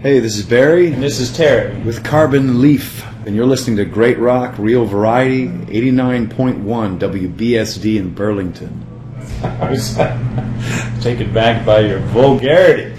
Hey, this is Barry And this is Terry. with Carbon Leaf, and you're listening to Great Rock, Real Variety, 89.1 WBSD in Burlington. I was taken back by your vulgarity.